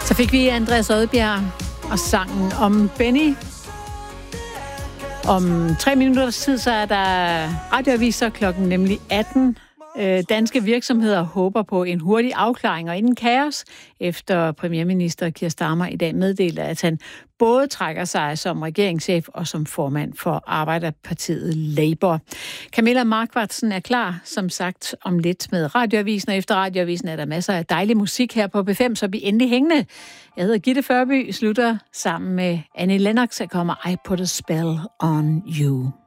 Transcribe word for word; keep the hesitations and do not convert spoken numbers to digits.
Så fik vi Andreas Odbjerg og sangen om Benny. Om tre minutters tid, så er der radioaviser klokken nemlig atten. Danske virksomheder håber på en hurtig afklaring og inden kaos, efter premierminister Keir Starmer i dag meddelte, at han både trækker sig som regeringschef og som formand for Arbejderpartiet Labour. Camilla Markvartsen er klar, som sagt, om lidt med radioavisen, og efter radioavisen er der masser af dejlig musik her på B fem, så vi endelig hængende. Jeg hedder Gitte Førby, slutter sammen med Annie Lennox, der kommer I Put a Spell on You.